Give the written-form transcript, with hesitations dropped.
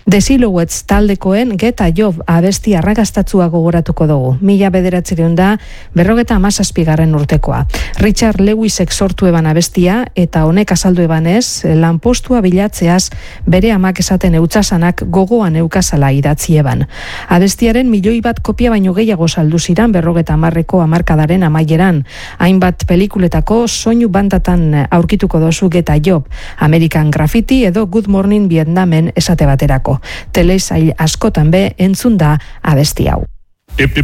The Silhouettes taldekoen Get a Job abesti arrakastatsua gogoratuko dugu. 1957 urtekoa. Richard Lewisek sortu eban abestia eta honek azaldu ebanez, lanpostua bilatzeaz bere amak esaten eutsasanak gogoan eukazala idatzi eban. Abestiaren 1 milioi kopia baino gehiago saldu ziran 50ko hamarkadaren amaieran. Hainbat pelikuletako soinu bandatan aurkituko dozu Get a Job, American Graffiti edo Good Morning Vietnamen esate baterako. Telesail askotan be entzun da abesti hau. Hip hip